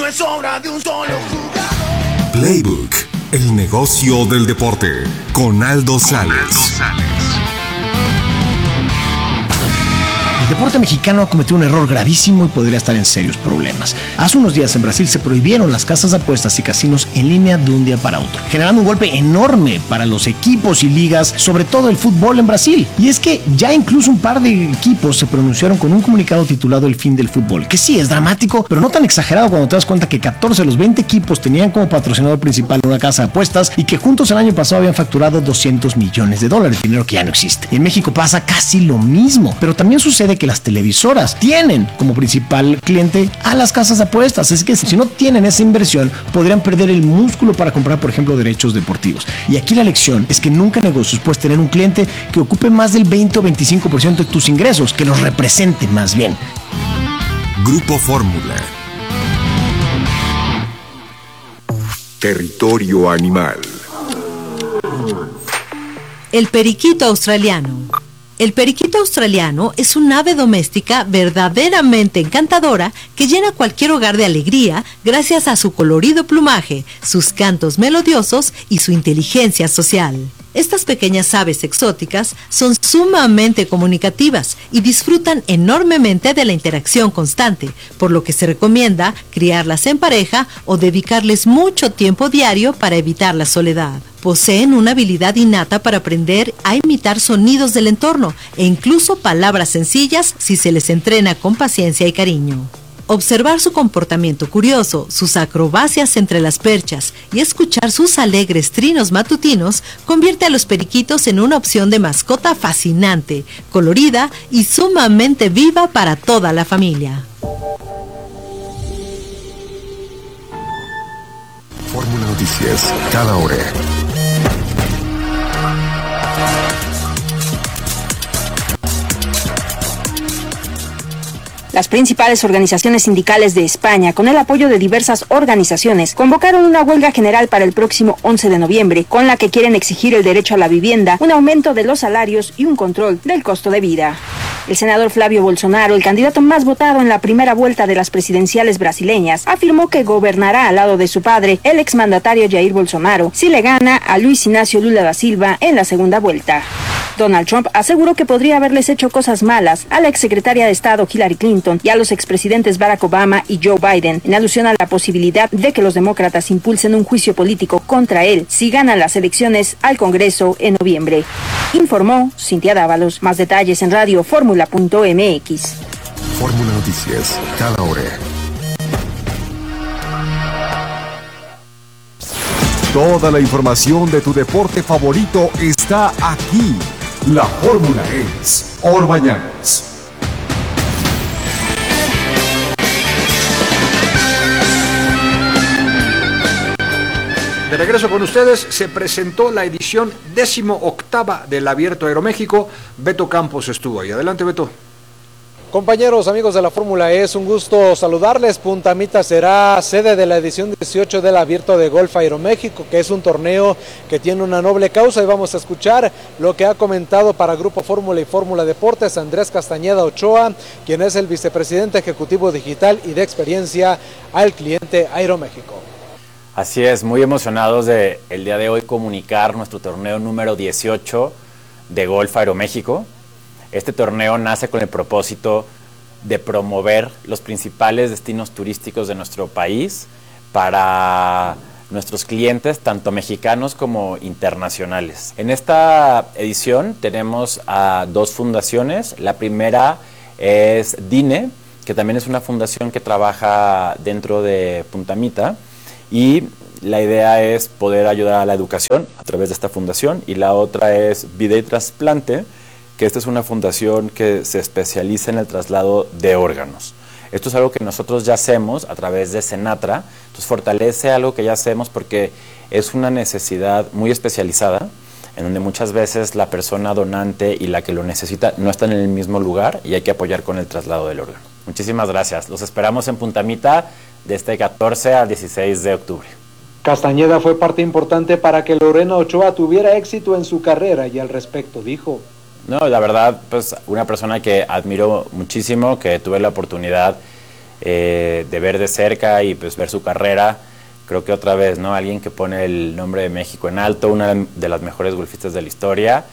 no es obra de un solo jugador. Playbook, el negocio del deporte, con Aldo Sales. El deporte mexicano ha cometido un error gravísimo y podría estar en serios problemas. Hace unos días en Brasil se prohibieron las casas de apuestas y casinos en línea de un día para otro, generando un golpe enorme para los equipos y ligas, sobre todo el fútbol en Brasil. Y es que ya incluso un par de equipos se pronunciaron con un comunicado titulado El fin del fútbol, que sí es dramático, pero no tan exagerado cuando te das cuenta que 14 de los 20 equipos tenían como patrocinador principal una casa de apuestas y que juntos el año pasado habían facturado $200 millones, dinero que ya no existe. En México pasa casi lo mismo, pero también sucede que las televisoras tienen como principal cliente a las casas de apuestas. Es que si no tienen esa inversión, podrían perder el músculo para comprar, por ejemplo, derechos deportivos. Y aquí la lección es que nunca en negocios puedes tener un cliente que ocupe más del 20 o 25% de tus ingresos, que los represente más bien. Grupo Fórmula. Territorio animal. El periquito australiano. El periquito australiano es un ave doméstica verdaderamente encantadora que llena cualquier hogar de alegría gracias a su colorido plumaje, sus cantos melodiosos y su inteligencia social. Estas pequeñas aves exóticas son sumamente comunicativas y disfrutan enormemente de la interacción constante, por lo que se recomienda criarlas en pareja o dedicarles mucho tiempo diario para evitar la soledad. Poseen una habilidad innata para aprender a imitar sonidos del entorno e incluso palabras sencillas si se les entrena con paciencia y cariño. Observar su comportamiento curioso, sus acrobacias entre las perchas y escuchar sus alegres trinos matutinos convierte a los periquitos en una opción de mascota fascinante, colorida y sumamente viva para toda la familia. Fórmula Noticias, cada hora. Las principales organizaciones sindicales de España, con el apoyo de diversas organizaciones, convocaron una huelga general para el próximo 11 de noviembre, con la que quieren exigir el derecho a la vivienda, un aumento de los salarios y un control del costo de vida. El senador Flavio Bolsonaro, el candidato más votado en la primera vuelta de las presidenciales brasileñas, afirmó que gobernará al lado de su padre, el exmandatario Jair Bolsonaro, si le gana a Luis Ignacio Lula da Silva en la segunda vuelta. Donald Trump aseguró que podría haberles hecho cosas malas a la exsecretaria de Estado Hillary Clinton y a los expresidentes Barack Obama y Joe Biden, en alusión a la posibilidad de que los demócratas impulsen un juicio político contra él si ganan las elecciones al Congreso en noviembre. Informó Cintia Dávalos. Más detalles en radioformula.mx. Fórmula Noticias, cada hora. Toda la información de tu deporte favorito está aquí. La fórmula es Orbañanos. De regreso con ustedes, se presentó la edición 18ª del Abierto Aeroméxico. Beto Campos estuvo ahí. Adelante, Beto. Compañeros, amigos de la Fórmula E, es un gusto saludarles. Punta Mita será sede de la edición 18 del Abierto de Golf Aeroméxico, que es un torneo que tiene una noble causa, y vamos a escuchar lo que ha comentado para Grupo Fórmula y Fórmula Deportes Andrés Castañeda Ochoa, quien es el vicepresidente ejecutivo digital y de experiencia al cliente Aeroméxico. Así es, muy emocionados de el día de hoy comunicar nuestro torneo número 18 de Golf Aeroméxico. Este torneo nace con el propósito de promover los principales destinos turísticos de nuestro país para nuestros clientes, tanto mexicanos como internacionales. En esta edición tenemos a dos fundaciones. La primera es DINE, que también es una fundación que trabaja dentro de Punta Mita, y la idea es poder ayudar a la educación a través de esta fundación. Y la otra es Vida y Trasplante, que esta es una fundación que se especializa en el traslado de órganos. Esto es algo que nosotros ya hacemos a través de Senatra, entonces fortalece algo que ya hacemos porque es una necesidad muy especializada, en donde muchas veces la persona donante y la que lo necesita no están en el mismo lugar y hay que apoyar con el traslado del órgano. Muchísimas gracias. Los esperamos en Punta Mita de este 14 al 16 de octubre. Castañeda fue parte importante para que Lorena Ochoa tuviera éxito en su carrera y al respecto dijo: No, la verdad, pues una persona que admiro muchísimo, que tuve la oportunidad de ver de cerca y pues ver su carrera. Creo que otra vez, ¿no? Alguien que pone el nombre de México en alto, una de las mejores golfistas de la historia,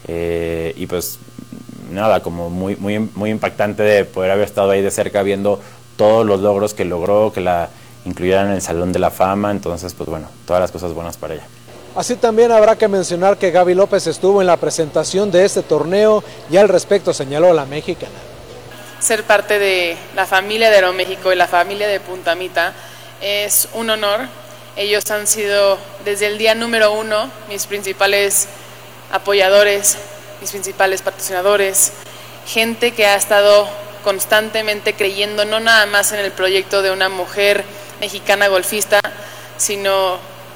y pues nada, como muy impactante de poder haber estado ahí de cerca viendo todos los logros que logró, que la incluyeran en el Salón de la Fama. Entonces, pues bueno, todas las cosas buenas para ella. Así también habrá que mencionar que Gaby López estuvo en la presentación de este torneo y al respecto señaló la mexicana. Ser parte de la familia de Aeroméxico y la familia de Punta Mita es un honor. Ellos han sido desde el día número 1 mis principales apoyadores, mis principales patrocinadores, gente que ha estado constantemente creyendo no nada más en el proyecto de una mujer mexicana golfista, sino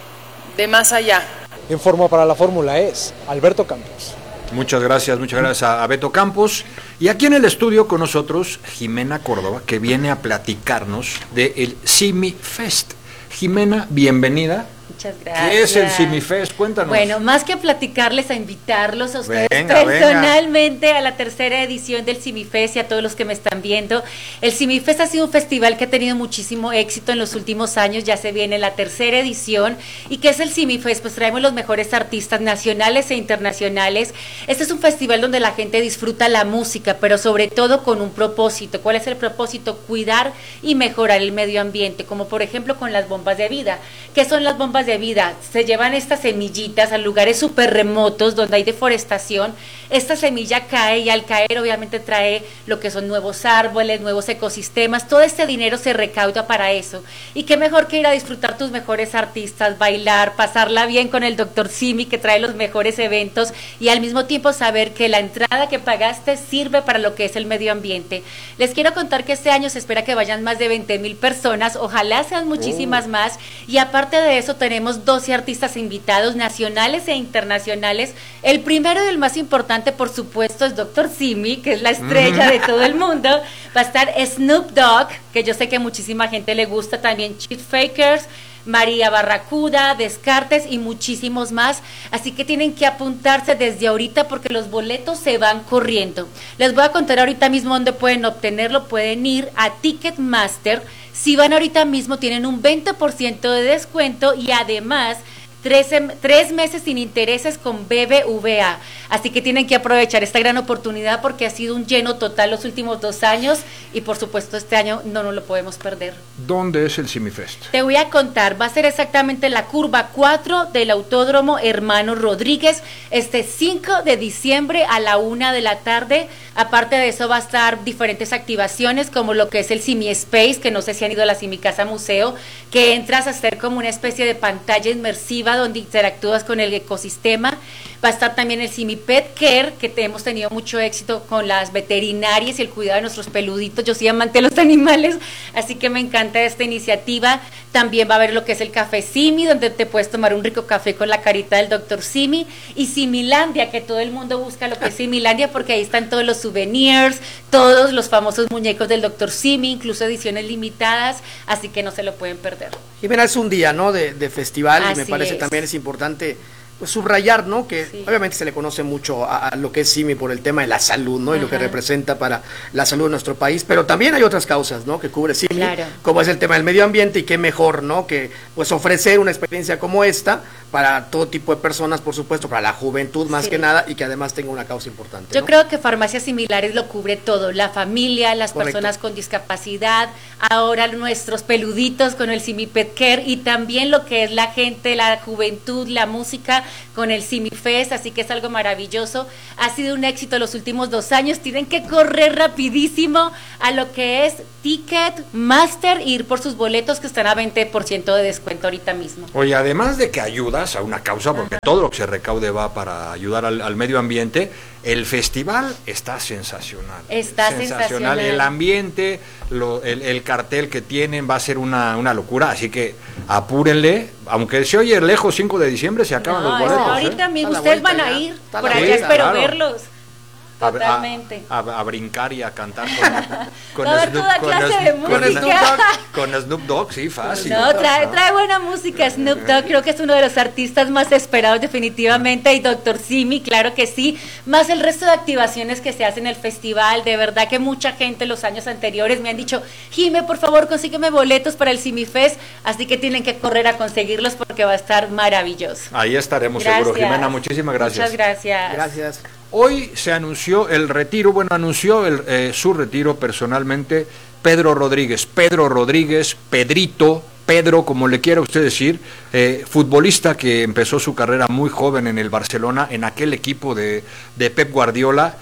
de más allá. Informó para la Fórmula E, Alberto Campos. Muchas gracias a Beto Campos. Y aquí en el estudio con nosotros Jimena Córdoba, que viene a platicarnos del Simi Fest. Jimena, bienvenida. Muchas gracias. ¿Qué es el Simi Fest? Cuéntanos. Bueno, más que platicarles, a invitarlos a ustedes Venga. personalmente a la tercera edición del Simi Fest y a todos los que me están viendo. El Simi Fest ha sido un festival que ha tenido muchísimo éxito en los últimos años, ya se viene la tercera edición. ¿Y qué es el Simi Fest? Pues traemos los mejores artistas nacionales e internacionales. Este es un festival donde la gente disfruta la música, pero sobre todo con un propósito. ¿Cuál es el propósito? Cuidar y mejorar el medio ambiente, como por ejemplo con las bombas de vida. ¿Qué son las bombas de vida? Se llevan estas semillitas a lugares súper remotos donde hay deforestación. Esta semilla cae y al caer obviamente trae lo que son nuevos árboles, nuevos ecosistemas. Todo este dinero se recauda para eso. Y qué mejor que ir a disfrutar tus mejores artistas, bailar, pasarla bien con el Dr. Simi, que trae los mejores eventos, y al mismo tiempo saber que la entrada que pagaste sirve para lo que es el medio ambiente. Les quiero contar que este año se espera que vayan más de 20,000 personas, ojalá sean muchísimas más, y aparte de eso tenemos 12 artistas invitados nacionales e internacionales. El primero y el más importante, por supuesto, es Dr. Simi, que es la estrella de todo el mundo. Va a estar Snoop Dogg, que yo sé que muchísima gente le gusta, también Chet Fakers, María Barracuda, Descartes y muchísimos más, así que tienen que apuntarse desde ahorita porque los boletos se van corriendo. Les voy a contar ahorita mismo dónde pueden obtenerlo. Pueden ir a Ticketmaster. Si van ahorita mismo tienen un 20% de descuento y además 3 meses sin intereses con BBVA, así que tienen que aprovechar esta gran oportunidad porque ha sido un lleno total los últimos 2 años y por supuesto este año no nos lo podemos perder. ¿Dónde es el Simi Fest? Te voy a contar, va a ser exactamente la curva 4 del Autódromo Hermano Rodríguez, este 5 de diciembre a la 1 de la tarde. Aparte de eso va a estar diferentes activaciones como lo que es el Simi Space, que no sé si han ido a la Simi Casa Museo, que entras a hacer como una especie de pantalla inmersiva donde interactúas con el ecosistema. Va a estar también el Simi Pet Care, que hemos tenido mucho éxito con las veterinarias y el cuidado de nuestros peluditos. Yo soy amante de los animales, así que me encanta esta iniciativa. También va a haber lo que es el Café Simi, donde te puedes tomar un rico café con la carita del Dr. Simi, y Similandia, que todo el mundo busca lo que es Similandia, porque ahí están todos los souvenirs, todos los famosos muñecos del Dr. Simi, incluso ediciones limitadas, así que no se lo pueden perder. Jimena, es un día, ¿no?, de festival, Así y me parece es. también es importante pues subrayar, ¿no?, que sí, obviamente se le conoce mucho a lo que es Simi por el tema de la salud, ¿no?, y lo que representa para la salud de nuestro país, pero también hay otras causas, ¿no?, que cubre Simi, como es el tema del medio ambiente, y qué mejor, ¿no?, que pues ofrecer una experiencia como esta para todo tipo de personas, por supuesto, para la juventud más que nada, y que además tenga una causa importante, Yo ¿no? creo que Farmacias Similares lo cubre todo, la familia, las personas con discapacidad, ahora nuestros peluditos con el Simi Pet Care, y también lo que es la gente, la juventud, la música con el Simi Fest, así que es algo maravilloso. Ha sido un éxito los últimos 2 años, tienen que correr rapidísimo a lo que es Ticketmaster e ir por sus boletos, que están a 20% de descuento ahorita mismo. Oye, además de que ayudas a una causa, porque todo lo que se recaude va para ayudar al medio ambiente, el festival está sensacional. Está sensacional. El ambiente, el cartel que tienen va a ser una locura, así que apúrenle, aunque se oye lejos, 5 de diciembre se acaban los boletos. Ahorita mismo ustedes van a ir, por allá espero verlos. Totalmente. A brincar y a cantar con Snoop Dogg, sí, fácil. No, trae buena música Snoop Dogg, creo que es uno de los artistas más esperados definitivamente, y Dr. Simi, claro que sí, más el resto de activaciones que se hacen en el festival. De verdad que mucha gente los años anteriores me han dicho, Jime, por favor, consígueme boletos para el Simi Fest, así que tienen que correr a conseguirlos porque va a estar maravilloso. Ahí estaremos seguro, Jimena, muchísimas gracias. Muchas gracias. Gracias. Hoy se anunció el retiro, su retiro personalmente, Pedro Rodríguez, Pedrito, Pedro, como le quiera usted decir, futbolista que empezó su carrera muy joven en el Barcelona, en aquel equipo de Pep Guardiola,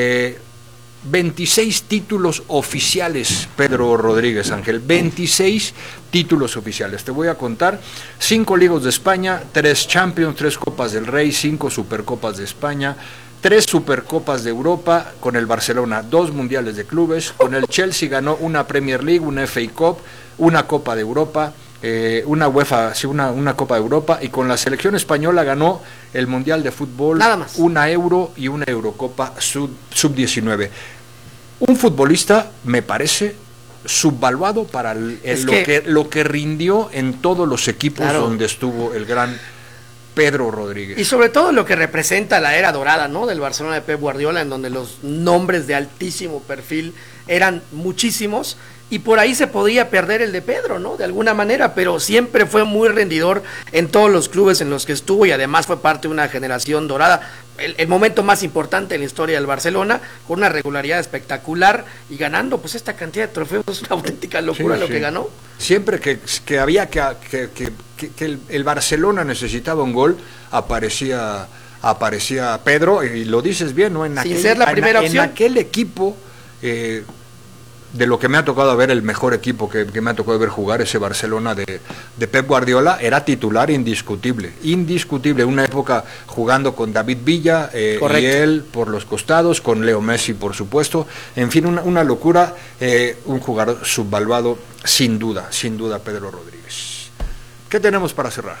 26 títulos oficiales, Pedro Rodríguez, Ángel, 26 títulos oficiales. Te voy a contar: 5 Ligas de España, 3 Champions, 3 Copas del Rey, 5 Supercopas de España, 3 Supercopas de Europa con el Barcelona, 2 Mundiales de Clubes, con el Chelsea ganó una Premier League, una FA Cup, una Copa de Europa, una UEFA, sí, una Copa de Europa, y con la selección española ganó el Mundial de Fútbol, nada más, una Euro y una Eurocopa Sub-19. Un futbolista, me parece, subvaluado para lo que rindió en todos los equipos donde estuvo el gran Pedro Rodríguez. Y sobre todo lo que representa la era dorada, ¿no?, del Barcelona de Pep Guardiola, en donde los nombres de altísimo perfil eran muchísimos, y por ahí se podía perder el de Pedro, ¿no?, de alguna manera, pero siempre fue muy rendidor en todos los clubes en los que estuvo, y además fue parte de una generación dorada, el momento más importante en la historia del Barcelona, con una regularidad espectacular y ganando pues esta cantidad de trofeos. Es una auténtica locura lo que ganó. Siempre que había que el Barcelona necesitaba un gol, aparecía Pedro, y lo dices bien, ¿no? Sin ser la primera opción. En aquel equipo, de lo que me ha tocado ver, el mejor equipo que me ha tocado ver jugar, ese Barcelona de Pep Guardiola, era titular indiscutible, una época jugando con David Villa, y él por los costados, con Leo Messi por supuesto, en fin, una locura, un jugador subvaluado sin duda Pedro Rodríguez. ¿Qué tenemos para cerrar?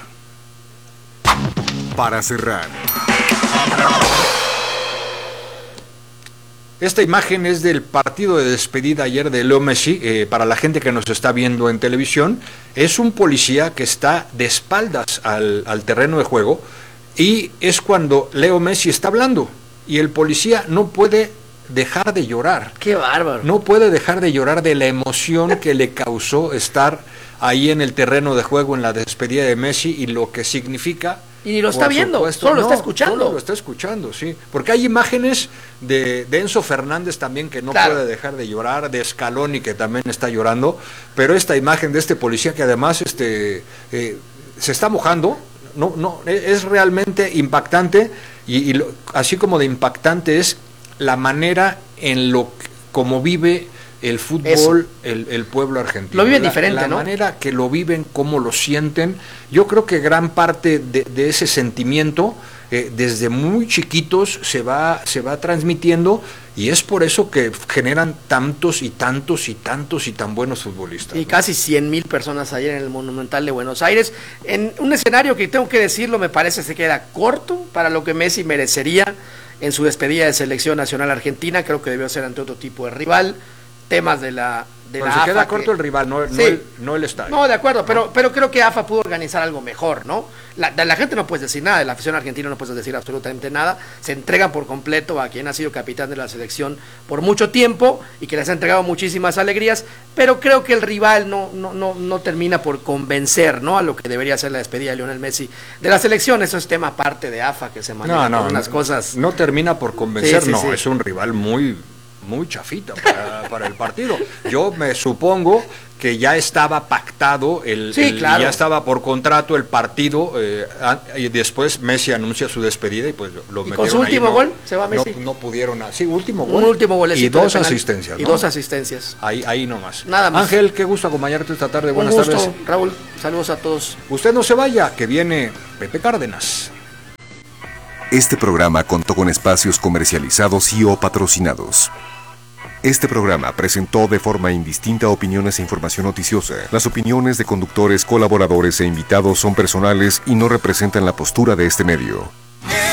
Para cerrar, esta imagen es del partido de despedida ayer de Leo Messi. Para la gente que nos está viendo en televisión, es un policía que está de espaldas al terreno de juego, y es cuando Leo Messi está hablando, y el policía no puede dejar de llorar. ¡Qué bárbaro! No puede dejar de llorar de la emoción que le causó estar ahí en el terreno de juego en la despedida de Messi, y lo que significa. Y ni lo está viendo, solo lo está escuchando. Solo lo está escuchando, sí. Porque hay imágenes de Enzo Fernández también, que no puede dejar de llorar, de Scaloni, que también está llorando, pero esta imagen de este policía, que además se está mojando, es realmente impactante, y así como de impactante es la manera en como vive el fútbol, el pueblo argentino. Lo viven diferente, ¿no? La manera que lo viven, cómo lo sienten. Yo creo que gran parte de ese sentimiento, desde muy chiquitos, se va transmitiendo, y es por eso que generan tantos y tan buenos futbolistas. Y casi 100,000 personas ayer en el Monumental de Buenos Aires, en un escenario que, tengo que decirlo, me parece se queda corto para lo que Messi merecería en su despedida de selección nacional argentina. Creo que debió ser ante otro tipo de rival. Temas de la se queda corto el rival, no el estadio. No, de acuerdo, pero creo que AFA pudo organizar algo mejor, ¿no? La gente no puede decir nada, de la afición argentina no puede decir absolutamente nada. Se entregan por completo a quien ha sido capitán de la selección por mucho tiempo y que les ha entregado muchísimas alegrías, pero creo que el rival no termina por convencer, ¿no?, a lo que debería ser la despedida de Lionel Messi de la selección. Eso es tema aparte de AFA, que se maneja con unas cosas. No termina por convencer, sí. Es un rival muy chafita para el partido. Yo me supongo que ya estaba pactado ya estaba por contrato el partido, y después Messi anuncia su despedida, y pues lo metieron ahí. Con su último gol se va Messi. No pudieron, último gol. Un último gol y 2 asistencias. Y 2 asistencias. Ahí nomás. Nada más. Ángel, qué gusto acompañarte esta tarde. Buenas tardes. tardes. Raúl, saludos a todos. Usted no se vaya, que viene Pepe Cárdenas. Este programa contó con espacios comercializados y o patrocinados. Este programa presentó de forma indistinta opiniones e información noticiosa. Las opiniones de conductores, colaboradores e invitados son personales y no representan la postura de este medio.